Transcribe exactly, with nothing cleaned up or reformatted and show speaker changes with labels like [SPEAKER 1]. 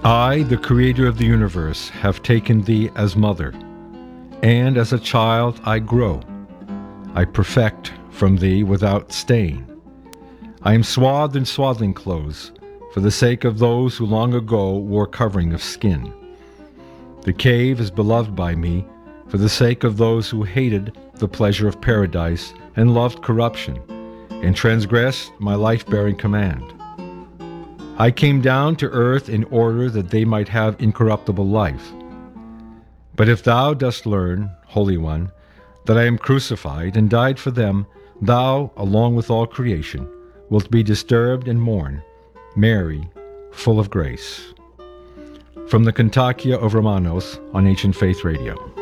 [SPEAKER 1] I, the creator of the universe, have taken thee as mother, and as a child I grow. I perfect from thee without stain. I am swathed in swaddling clothes, for the sake of those who long ago wore covering of skin. The cave is beloved by me, for the sake of those who hated the pleasure of paradise and loved corruption, and transgressed my life-bearing command. I came down to earth in order that they might have incorruptible life. But if thou dost learn, Holy One, that I am crucified and died for them, thou, along with all creation, wilt be disturbed and mourn, Mary, full of grace. From the Kontakia of Romanos on Ancient Faith Radio.